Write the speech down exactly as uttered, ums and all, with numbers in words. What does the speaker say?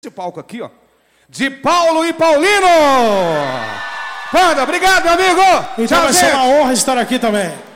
Esse palco aqui, ó, de Paulo e Paulino. Panda, obrigado, meu amigo. Então vai ser uma honra estar aqui também.